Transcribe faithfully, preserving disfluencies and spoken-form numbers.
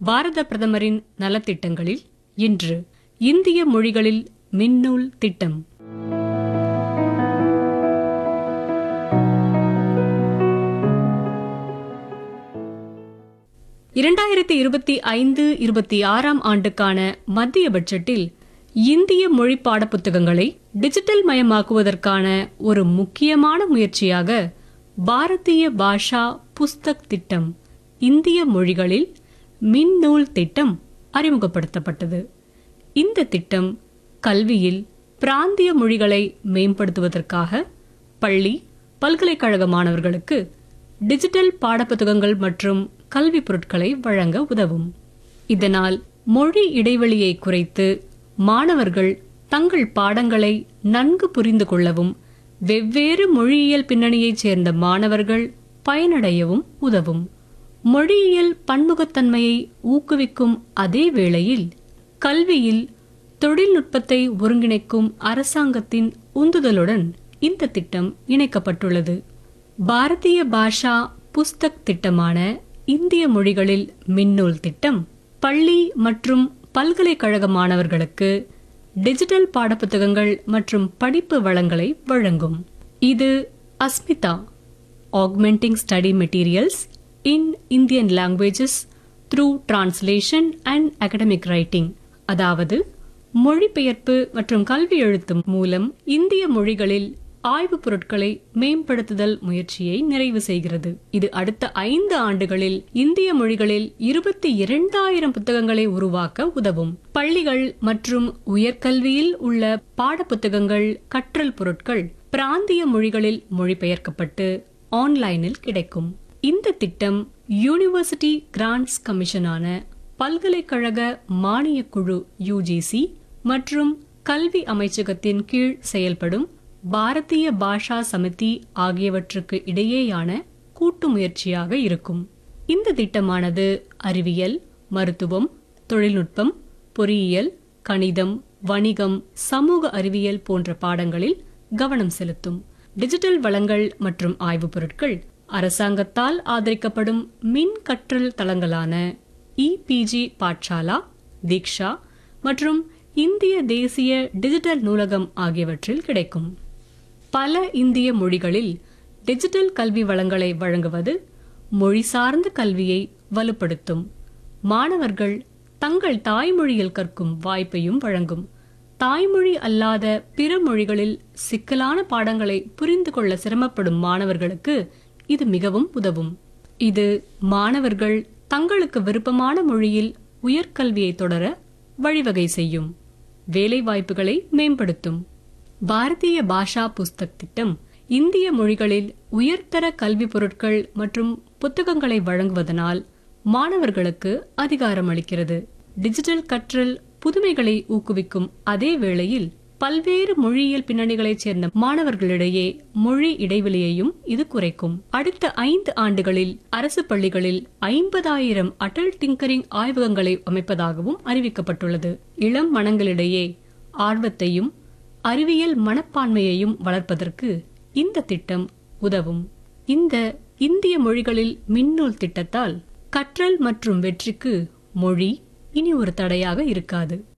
பாரத பிரதமரின் நலத்திட்டங்களில் இன்று இந்திய மொழிகளில் மின்னூல் திட்டம். இரண்டாயிரத்தி இருபத்தி ஐந்து இருபத்தி ஆறாம் ஆண்டுக்கான மத்திய பட்ஜெட்டில் இந்திய மொழி பாடப்புத்தகங்களை டிஜிட்டல் மயமாக்குவதற்கான ஒரு முக்கியமான முயற்சியாக பாரதிய பாஷா புஸ்தக் திட்டம், இந்திய மொழிகளில் மின்னூல் திட்டம் அறிமுகப்படுத்தப்பட்டது. இந்த திட்டம் கல்வியில் பிராந்திய மொழிகளை மேம்படுத்துவதற்காக பள்ளி, பல்கலைக்கழக மாணவர்களுக்கு டிஜிட்டல் பாடப்புத்தகங்கள் மற்றும் கல்வி பொருட்களை வழங்க உதவும். இதனால் மொழி இடைவெளியை குறைத்து மாணவர்கள் தங்கள் பாடங்களை நன்கு புரிந்து கொள்ளவும், வெவ்வேறு மொழியியல் பின்னணியைச் சேர்ந்த மாணவர்கள் பயனடையவும் உதவும். மொழியியல் பன்முகத்தன்மையை ஊக்குவிக்கும் அதே வேளையில் கல்வியில் தொழில்நுட்பத்தை ஒருங்கிணைக்கும் அரசாங்கத்தின் உந்துதலுடன் இந்த திட்டம் இணைக்கப்பட்டுள்ளது. பாரதிய பாஷா புஸ்தக் திட்டமான இந்திய மொழிகளில் மின்னூல் திட்டம் பள்ளி மற்றும் பல்கலைக்கழக மாணவர்களுக்கு டிஜிட்டல் பாடப்புத்தகங்கள் மற்றும் படிப்பு வளங்களை வழங்கும். இது Asmita, augmenting study materials in Indian languages through translation and academic writing, அதாவது மொழிபெயர்ப்பு மற்றும் கல்வி எழுத்து மூலம் இந்திய மொழிகளில் ஆய்வுப் பொருட்களை மேம்படுத்துதல் முயற்சியை நிறைவு செய்கிறது. இது அடுத்த ஐந்து ஆண்டுகளில் இந்திய மொழிகளில் இருபத்தி இரண்டாயிரம் புத்தகங்களை உருவாக்க உதவும். பள்ளிகள் மற்றும் உயர்கல்வியில் உள்ள பாடப்புத்தகங்கள், கற்றல் பொருட்கள் பிராந்திய மொழிகளில் மொழிபெயர்க்கப்பட்டு ஆன்லைனில் கிடைக்கும். இந்த திட்டம் யூனிவர்சிட்டி கிராண்ட்ஸ் கமிஷனான பல்கலைக்கழக மானியக் குழு யுஜிசி மற்றும் கல்வி அமைச்சகத்தின் கீழ் செயல்படும் பாரதிய பாஷா சமிதி ஆகியவற்றுக்கு இடையேயான கூட்டு முயற்சியாக இருக்கும். இந்த திட்டமானது அறிவியல், மருத்துவம், தொழில்நுட்பம், பொறியியல், கணிதம், வணிகம், சமூக அறிவியல் போன்ற பாடங்களில் கவனம் செலுத்தும். டிஜிட்டல் வளங்கள் மற்றும் ஆய்வுப் பொருட்கள் அரசாங்கத்தால் ஆதரிக்கப்படும் மின் கற்றல் தளங்களான இபிஜி பாட்சாலா, தீக்ஷா மற்றும் இந்திய தேசிய டிஜிட்டல் நூலகம் ஆகியவற்றில் கிடைக்கும். பல இந்திய மொழிகளில் டிஜிட்டல் கல்வி வளங்களை வழங்குவது மொழி சார்ந்த கல்வியை வலுப்படுத்தும். மாணவர்கள் தங்கள் தாய்மொழியில் கற்கும் வாய்ப்பையும் வழங்கும். தாய்மொழி அல்லாத பிற மொழிகளில் சிக்கலான பாடங்களை புரிந்து கொள்ள சிரமப்படும் மாணவர்களுக்கு இது மிகவும் உதவும். இது மாணவர்கள் தங்களுக்கு விருப்பமான மொழியில் உயர்கல்வியை தொடர வழிவகை செய்யும். வேலை வாய்ப்புகளை மேம்படுத்தும். பாரதிய பாஷா புஸ்தக் திட்டம் இந்திய மொழிகளில் உயர்தர கல்வி பொருட்கள் மற்றும் புத்தகங்களை வழங்குவதனால் மாணவர்களுக்கு அதிகாரம் அளிக்கிறது. டிஜிட்டல் கற்றல் புதுமைகளை ஊக்குவிக்கும் அதே வேளையில் பல்வேறு மொழியியல் பின்னணிகளைச் சேர்ந்த மாணவர்களிடையே மொழி இடைவெளியையும் இது குறைக்கும். அடுத்த ஐந்து ஆண்டுகளில் அரசு பள்ளிகளில் ஐம்பதாயிரம் அடல் டிங்கரிங் ஆய்வகங்களை அமைப்பதாகவும் அறிவிக்கப்பட்டுள்ளது. இளம் மனங்களிடையே ஆர்வத்தையும் அறிவியல் மனப்பான்மையையும் வளர்ப்பதற்கு இந்த திட்டம் உதவும். இந்த இந்திய மொழிகளில் மின்னூல் திட்டத்தால் கற்றல் மற்றும் வெற்றிக்கு மொழி இனி ஒரு தடையாக இருக்காது.